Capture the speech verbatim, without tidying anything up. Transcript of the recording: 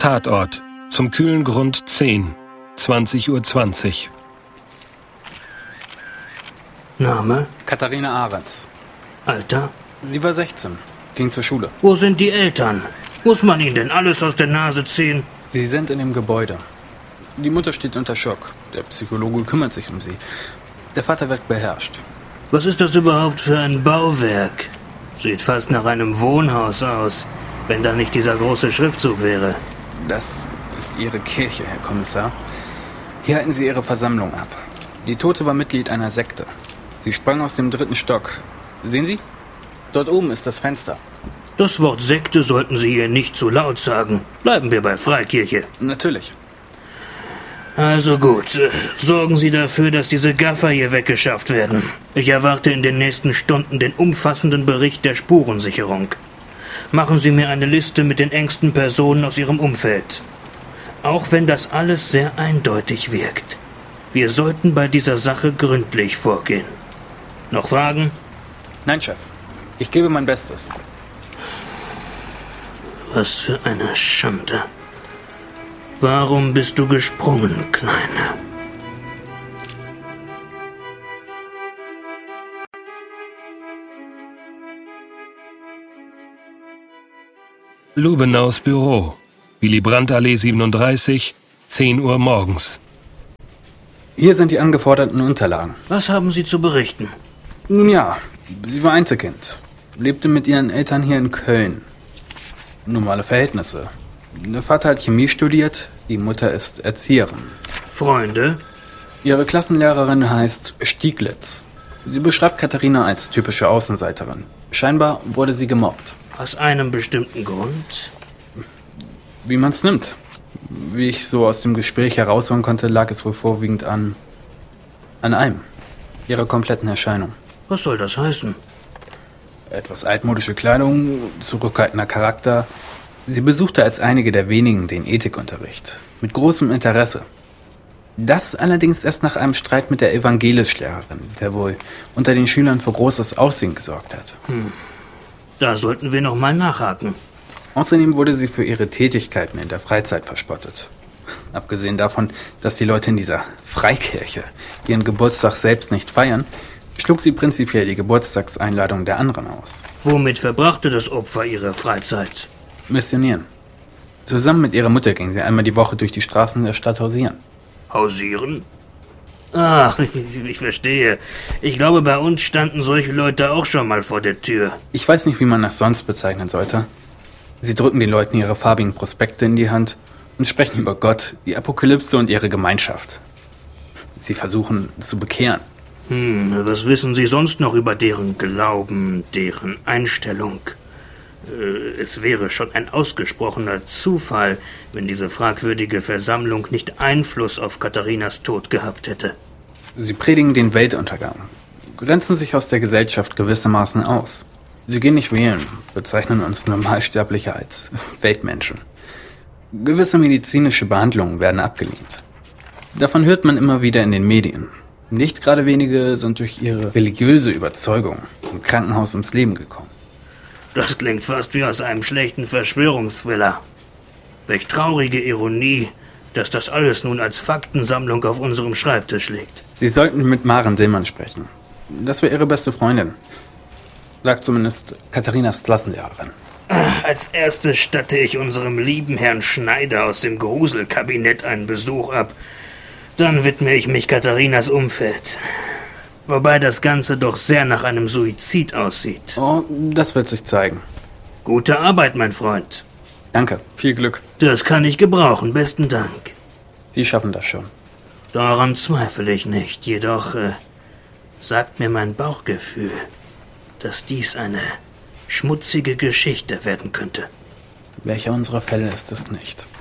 Tatort. Zum kühlen Grund zehn. zwanzig Uhr zwanzig. Name? Katharina Ahrens. Alter? Sie war sechzehn, ging zur Schule. Wo sind die Eltern? Muss man ihnen denn alles aus der Nase ziehen? Sie sind in dem Gebäude. Die Mutter steht unter Schock. Der Psychologe kümmert sich um sie. Der Vater wird beherrscht. Was ist das überhaupt für ein Bauwerk? Sieht fast nach einem Wohnhaus aus, wenn da nicht dieser große Schriftzug wäre. Das ist Ihre Kirche, Herr Kommissar. Hier halten Sie Ihre Versammlung ab. Die Tote war Mitglied einer Sekte. Sie sprang aus dem dritten Stock. Sehen Sie? Dort oben ist das Fenster. Das Wort Sekte sollten Sie hier nicht zu laut sagen. Bleiben wir bei Freikirche. Natürlich. Also gut, sorgen Sie dafür, dass diese Gaffer hier weggeschafft werden. Ich erwarte in den nächsten Stunden den umfassenden Bericht der Spurensicherung. Machen Sie mir eine Liste mit den engsten Personen aus Ihrem Umfeld. Auch wenn das alles sehr eindeutig wirkt. Wir sollten bei dieser Sache gründlich vorgehen. Noch Fragen? Nein, Chef. Ich gebe mein Bestes. Was für eine Schande. Warum bist du gesprungen, Kleiner? Lubenaus Büro. Willy Brandt-Allee siebenunddreißig, zehn Uhr morgens. Hier sind die angeforderten Unterlagen. Was haben Sie zu berichten? Nun ja, sie war Einzelkind. Lebte mit ihren Eltern hier in Köln. Normale Verhältnisse. Der Vater hat Chemie studiert, die Mutter ist Erzieherin. Freunde? Ihre Klassenlehrerin heißt Stieglitz. Sie beschreibt Katharina als typische Außenseiterin. Scheinbar wurde sie gemobbt. Aus einem bestimmten Grund? Wie man's nimmt. Wie ich so aus dem Gespräch heraushören konnte, lag es wohl vorwiegend an... an einem. Ihrer kompletten Erscheinung. Was soll das heißen? Etwas altmodische Kleidung, zurückhaltender Charakter. Sie besuchte als einige der wenigen den Ethikunterricht. Mit großem Interesse. Das allerdings erst nach einem Streit mit der Evangelischlehrerin, der wohl unter den Schülern für großes Aussehen gesorgt hat. Hm. Da sollten wir noch mal nachhaken. Außerdem wurde sie für ihre Tätigkeiten in der Freizeit verspottet. Abgesehen davon, dass die Leute in dieser Freikirche ihren Geburtstag selbst nicht feiern, schlug sie prinzipiell die Geburtstagseinladung der anderen aus. Womit verbrachte das Opfer ihre Freizeit? Missionieren. Zusammen mit ihrer Mutter ging sie einmal die Woche durch die Straßen der Stadt hausieren. Hausieren? Ach, ich verstehe. Ich glaube, bei uns standen solche Leute auch schon mal vor der Tür. Ich weiß nicht, wie man das sonst bezeichnen sollte. Sie drücken den Leuten ihre farbigen Prospekte in die Hand und sprechen über Gott, die Apokalypse und ihre Gemeinschaft. Sie versuchen zu bekehren. Hm, was wissen Sie sonst noch über deren Glauben, deren Einstellung? Äh, es wäre schon ein ausgesprochener Zufall, wenn diese fragwürdige Versammlung nicht Einfluss auf Katharinas Tod gehabt hätte. Sie predigen den Weltuntergang, grenzen sich aus der Gesellschaft gewissermaßen aus. Sie gehen nicht wählen, bezeichnen uns Normalsterbliche als Weltmenschen. Gewisse medizinische Behandlungen werden abgelehnt. Davon hört man immer wieder in den Medien. Nicht gerade wenige sind durch ihre religiöse Überzeugung im Krankenhaus ums Leben gekommen. Das klingt fast wie aus einem schlechten Verschwörungsthriller. Welch traurige Ironie, dass das alles nun als Faktensammlung auf unserem Schreibtisch liegt. Sie sollten mit Maren Dillmann sprechen. Das wäre ihre beste Freundin. Sagt zumindest Katharinas Klassenlehrerin. Als erstes statte ich unserem lieben Herrn Schneider aus dem Gruselkabinett einen Besuch ab. Dann widme ich mich Katharinas Umfeld. Wobei das Ganze doch sehr nach einem Suizid aussieht. Oh, das wird sich zeigen. Gute Arbeit, mein Freund. Danke, viel Glück. Das kann ich gebrauchen, besten Dank. Sie schaffen das schon. Daran zweifle ich nicht, jedoch äh, sagt mir mein Bauchgefühl, dass dies eine schmutzige Geschichte werden könnte. Welcher unserer Fälle ist es nicht?